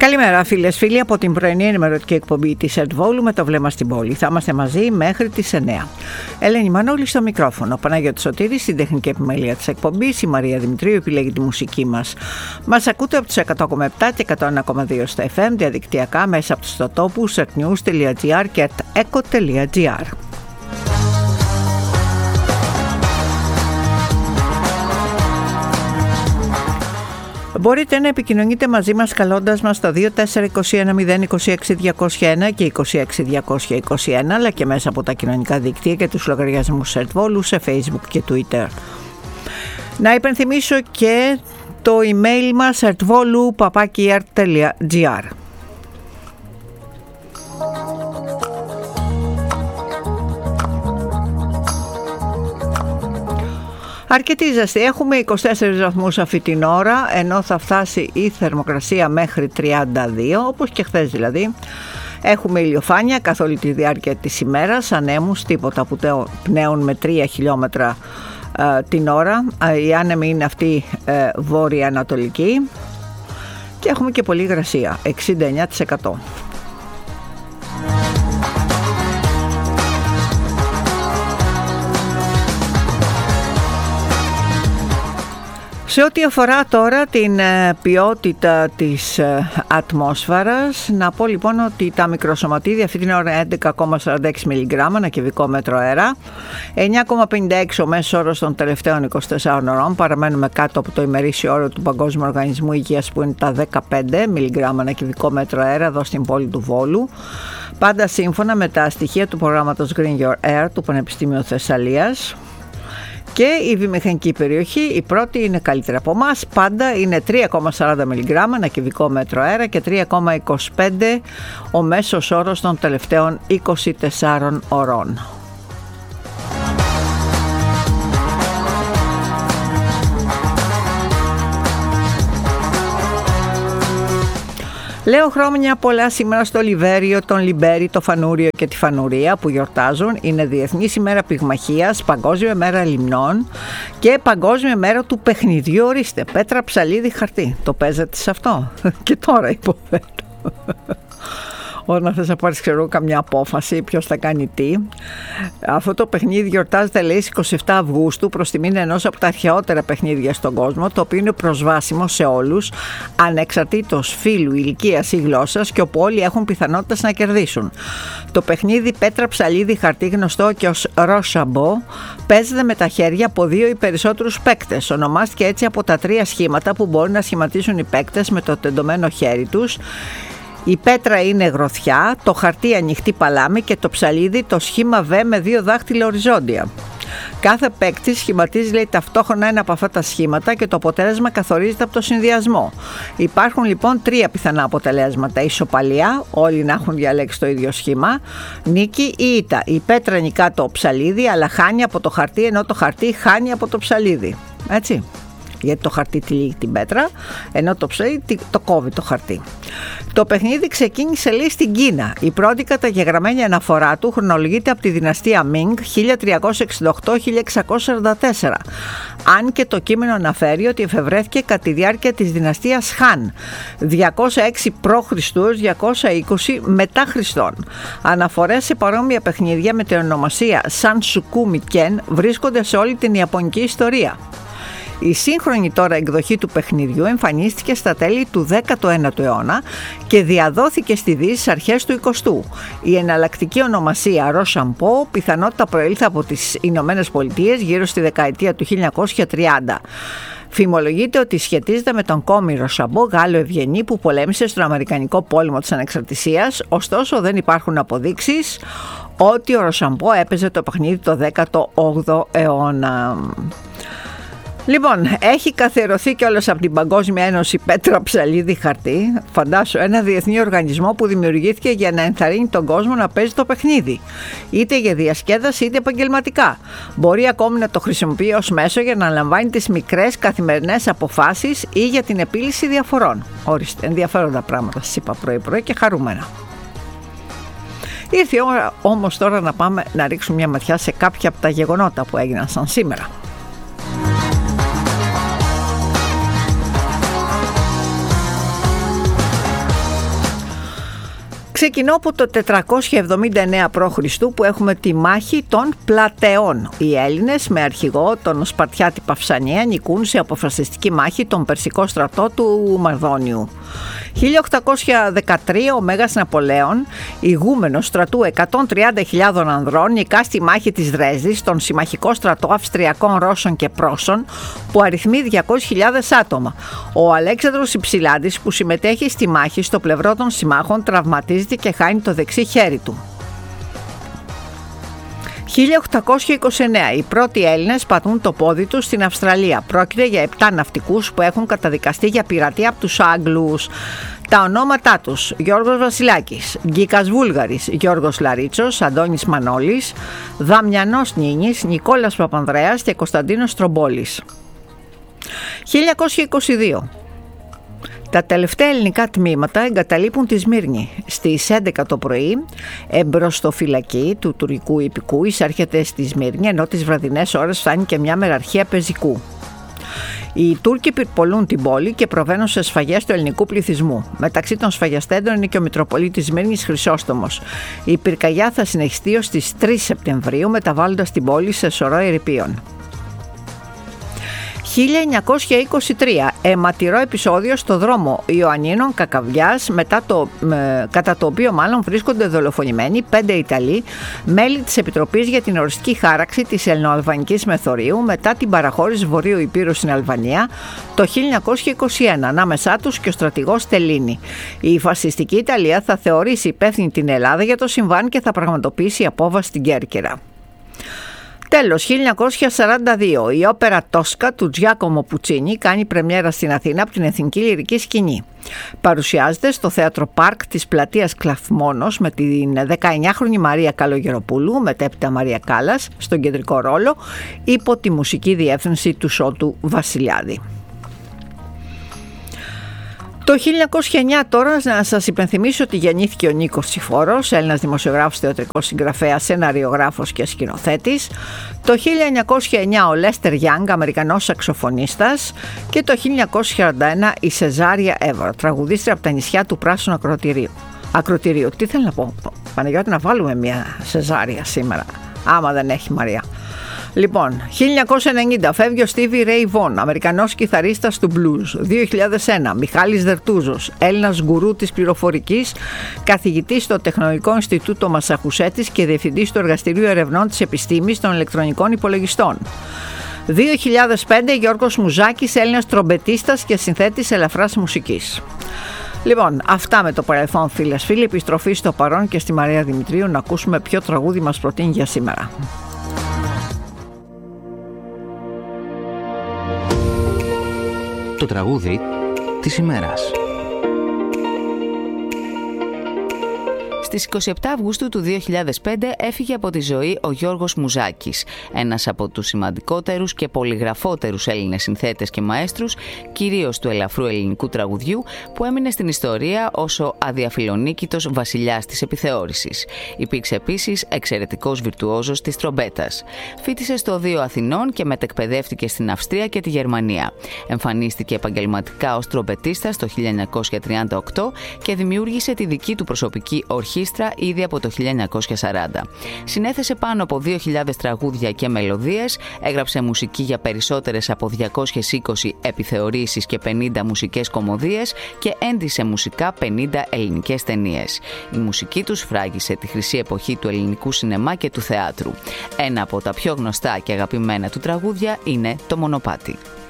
Καλημέρα φίλες, φίλοι, από την πρωινή ενημερωτική εκπομπή της Ερτβόλου με το βλέμμα στην πόλη. Θα είμαστε μαζί μέχρι τις 9. Ελένη Μανώλη στο μικρόφωνο, Παναγιώτη Σωτήρη στην τεχνική επιμέλεια της εκπομπής, η Μαρία Δημητρίου επιλέγει τη μουσική μας. Μας ακούτε από τους 100,7 και 101,2 στα FM, διαδικτυακά μέσα από τους ιστοτόπους artnews.gr και eco.gr. Μπορείτε να επικοινωνείτε μαζί μας καλώντας μας στο 2421 026 201 και 26 221, αλλά και μέσα από τα κοινωνικά δίκτυα και τους λογαριασμούς Ερτβόλου σε Facebook και Twitter. Να υπενθυμίσω και το email μας ertvolu@art.gr. Αρκετή ζεστή. Έχουμε 24 βαθμούς αυτή την ώρα, ενώ θα φτάσει η θερμοκρασία μέχρι 32, όπως και χθες δηλαδή. Έχουμε ηλιοφάνεια καθ' όλη τη διάρκεια της ημέρας, ανέμους, τίποτα που πνέουν με 3 χιλιόμετρα την ώρα. Η άνεμη είναι αυτή βόρεια-ανατολική και έχουμε και πολλή υγρασία, 69%. Σε ό,τι αφορά τώρα την ποιότητα της ατμόσφαιρας, να πω λοιπόν ότι τα μικροσωματίδια αυτή την ώρα είναι 11,46 μιλιγκράμμα ανά κυβικό μέτρο αέρα, 9,56 ο μέσος όρος των τελευταίων 24 ωρών, παραμένουμε κάτω από το ημερήσιο όρο του Παγκόσμιου Οργανισμού Υγείας που είναι τα 15 μιλιγκράμμα ανά κυβικό μέτρο αέρα εδώ στην πόλη του Βόλου, πάντα σύμφωνα με τα στοιχεία του προγράμματος Green Your Air του Πανεπιστήμιου Θεσσαλίας. Και η βιομηχανική περιοχή, η πρώτη είναι καλύτερα από εμάς, πάντα είναι 3,40 μιλιγκράμμα ανά κυβικό μέτρο αέρα και 3,25 ο μέσος όρος των τελευταίων 24 ωρών. Λέω χρόνια πολλά σήμερα στο Λιβέριο, τον Λιμπέρι, το Φανούριο και τη Φανουρία που γιορτάζουν. Είναι Διεθνής ημέρα πυγμαχίας, Παγκόσμια μέρα λιμνών και Παγκόσμια μέρα του παιχνιδιού. Ορίστε, πέτρα, ψαλίδι, χαρτί. Το παίζετε σε αυτό? Και τώρα υποθέτω. Όταν θες να πάρεις καμιά απόφαση ποιος θα κάνει τι. Αυτό το παιχνίδι γιορτάζεται λέει στις 27 Αυγούστου προς τιμήν ενός από τα αρχαιότερα παιχνίδια στον κόσμο, το οποίο είναι προσβάσιμο σε όλους ανεξαρτήτως φύλου, ηλικίας ή γλώσσας και όπου όλοι έχουν πιθανότητες να κερδίσουν. Το παιχνίδι πέτρα, ψαλίδι, χαρτί, γνωστό και ως Ροσαμπό, παίζεται με τα χέρια από 2 ή περισσότερους παίκτες. Ονομάστηκε έτσι από τα 3 σχήματα που μπορούν να σχηματίσουν οι παίκτες με το τεντωμένο χέρι τους. Η πέτρα είναι γροθιά, το χαρτί ανοιχτή παλάμη και το ψαλίδι το σχήμα V με 2 δάχτυλα οριζόντια. Κάθε παίκτης σχηματίζει λέει ταυτόχρονα ένα από αυτά τα σχήματα και το αποτέλεσμα καθορίζεται από το συνδυασμό. Υπάρχουν λοιπόν 3 πιθανά αποτελέσματα: ισοπαλία, όλοι να έχουν διαλέξει το ίδιο σχήμα, νίκη ή ήττα. Η πέτρα νικά το ψαλίδι αλλά χάνει από το χαρτί, ενώ το χαρτί χάνει από το ψαλίδι. Έτσι. Γιατί το χαρτί τυλίγει την πέτρα, ενώ το ψαλίδι το κόβει το χαρτί. Το παιχνίδι ξεκίνησε λέει στην Κίνα. Η πρώτη καταγεγραμμένη αναφορά του χρονολογείται από τη δυναστεία Μινγκ 1368-1644. Αν και το κείμενο αναφέρει ότι εφευρέθηκε κατά τη διάρκεια της δυναστείας Χαν 206 π.Χ. 220 μετά Χριστόν. Αναφορές σε παρόμοια παιχνίδια με την ονομασία Σανσουκού Μικέν βρίσκονται σε όλη την ιαπωνική ιστορία. Η σύγχρονη τώρα εκδοχή του παιχνιδιού εμφανίστηκε στα τέλη του 19ου αιώνα και διαδόθηκε στη Δύση στις αρχές του 20ου. Η εναλλακτική ονομασία Ροσαμπό πιθανότητα προήλθε από τις Ηνωμένες Πολιτείες γύρω στη δεκαετία του 1930. Φημολογείται ότι σχετίζεται με τον κόμι Ροσαμπό, Γάλλο ευγενή που πολέμησε στον Αμερικανικό πόλεμο της Ανεξαρτησίας, ωστόσο δεν υπάρχουν αποδείξεις ότι ο Ροσαμπό έπαιζε το παιχνίδι το 18ο αιώνα. Λοιπόν, έχει καθιερωθεί κιόλας από την Παγκόσμια Ένωση πέτρα, ψαλίδι, χαρτί. Φαντάσου, ένα διεθνή οργανισμό που δημιουργήθηκε για να ενθαρρύνει τον κόσμο να παίζει το παιχνίδι. Είτε για διασκέδαση είτε επαγγελματικά. Μπορεί ακόμη να το χρησιμοποιεί ως μέσο για να λαμβάνει τις μικρές καθημερινές αποφάσεις ή για την επίλυση διαφορών. Ορίστε, ενδιαφέροντα πράγματα σας είπα πρωί-πρωί και χαρούμενα. Ήρθε η ώρα όμως τώρα να πάμε να ρίξουμε μια ματιά σε κάποια από τα γεγονότα που έγιναν σαν σήμερα. Ξεκινώ από το 479 π.Χ. που έχουμε τη μάχη των Πλατεών. Οι Έλληνες με αρχηγό τον Σπαρτιάτη Παυσανία νικούν σε αποφασιστική μάχη τον Περσικό στρατό του Μαρδόνιου. 1813 ο Μέγας Ναπολέων, ηγούμενος στρατού 130.000 ανδρών, νικά στη μάχη της Δρέσδης τον συμμαχικό στρατό Αυστριακών, Ρώσων και Πρώσων που αριθμεί 200.000 άτομα. Ο Αλέξανδρος Υψηλάντης που συμμετέχει στη μάχη στο πλευρό των συμμάχων τραυματίζεται και χάνει το δεξί χέρι του. 1829 οι πρώτοι Έλληνες πατούν το πόδι τους στην Αυστραλία. Πρόκειται για 7 ναυτικούς που έχουν καταδικαστεί για πειρατεία από τους Άγγλους. Τα ονόματά τους: Γιώργος Βασιλάκης, Γκίκας Βούλγαρης, Γιώργος Λαρίτσος, Αντώνης Μανώλης, Δαμιανός Νίνης, Νικόλας Παπανδρέας και Κωνσταντίνος Τρομπόλης. 1922 τα τελευταία ελληνικά τμήματα εγκαταλείπουν τη Σμύρνη. Στις 11 το πρωί, εμπροστοφυλακή του τουρκικού υπηκού εισέρχεται στη Σμύρνη, ενώ τις βραδινές ώρες φτάνει και μια μεραρχία πεζικού. Οι Τούρκοι πυρπολούν την πόλη και προβαίνουν σε σφαγές του ελληνικού πληθυσμού. Μεταξύ των σφαγιαστέντων είναι και ο Μητροπολίτης Σμύρνης Χρυσόστομος. Η πυρκαγιά θα συνεχιστεί ως τις 3 Σεπτεμβρίου, μεταβάλλοντας την πόλη σε σωρό ερειπίων. 1923 αιματηρό επεισόδιο στο δρόμο Ιωαννίνων Κακαβλιάς, κατά το οποίο μάλλον βρίσκονται δολοφονημένοι 5 Ιταλοί, μέλη της Επιτροπής για την οριστική χάραξη της Ελληνοαλβανικής Μεθορίου μετά την παραχώρηση Βορείου Ηπείρου στην Αλβανία το 1921, ανάμεσά τους και ο στρατηγός Τελίνη. Η φασιστική Ιταλία θα θεωρήσει υπεύθυνη την Ελλάδα για το συμβάν και θα πραγματοποιήσει απόβαση στην Κέρκυρα. Τέλος, 1942 η όπερα Τόσκα του Τζιάκομο Πουτσίνι κάνει πρεμιέρα στην Αθήνα από την Εθνική Λυρική Σκηνή. Παρουσιάζεται στο Θέατρο Πάρκ της πλατείας Κλαθμόνος με την 19χρονη Μαρία Καλογεροπούλου, μετέπειτα Μαρία Κάλλας, στον κεντρικό ρόλο, υπό τη μουσική διεύθυνση του Σώτου Βασιλιάδη. Το 1909 τώρα να σας υπενθυμίσω ότι γεννήθηκε ο Νίκος Τσιφόρος, Έλληνας δημοσιογράφος, θεατρικός συγγραφέας, σεναριογράφος και σκηνοθέτης. Το 1909 ο Λέστερ Γιάνγκ, Αμερικανός σαξοφωνίστας. Και το 1941 η Σεζάρια Εύωρα, τραγουδίστρια από τα νησιά του Πράσινου Ακροτηρίου. Τι θέλω να πω, Παναγιώτη, να βάλουμε μια Σεζάρια σήμερα, άμα δεν έχει Μαρία. Λοιπόν, 1990 φεύγει ο Στίβι Ρέι Βον, Αμερικανός κιθαρίστας του blues. 2001 Μιχάλης Δερτούζος, Έλληνας γκουρού της πληροφορικής, καθηγητής στο Τεχνολογικό Ινστιτούτο Μασαχουσέτης και διευθυντής του Εργαστηρίου Ερευνών της Επιστήμης των Ηλεκτρονικών Υπολογιστών. 2005 Γιώργος Μουζάκης, Έλληνας τρομπετίστας και συνθέτης ελαφράς μουσικής. Λοιπόν, αυτά με το παρελθόν, φίλες φίλοι. Επιστροφή στο παρόν και στη Μαρία Δημητρίου να ακούσουμε ποιο τραγούδι μας προτείνει για σήμερα. Το τραγούδι της ημέρας. Στις 27 Αυγούστου του 2005 έφυγε από τη ζωή ο Γιώργος Μουζάκης, ένας από τους σημαντικότερους και πολυγραφότερους Έλληνες συνθέτες και μαέστρους, κυρίως του ελαφρού ελληνικού τραγουδιού, που έμεινε στην ιστορία ως ο αδιαφιλονίκητος βασιλιάς της επιθεώρησης. Υπήρξε επίσης εξαιρετικός βιρτουόζος της τρομπέτας. Φοιτήσε στο Οδείο Αθηνών και μετεκπαιδεύτηκε στην Αυστρία και τη Γερμανία. Εμφανίστηκε επαγγελματικά ως τρομπετίστας το 1938 και δημιούργησε τη δική του προσωπική ορχήστρα ήδη από το 1940. Συνέθεσε πάνω από 2.000 τραγούδια και μελωδίες, έγραψε μουσική για περισσότερες από 220 επιθεωρήσεις και 50 μουσικές κωμωδίες και έντισε μουσικά 50 ελληνικές ταινίες. Η μουσική του σφράγισε τη χρυσή εποχή του ελληνικού σινεμά και του θεάτρου. Ένα από τα πιο γνωστά και αγαπημένα του τραγούδια είναι το Μονοπάτι.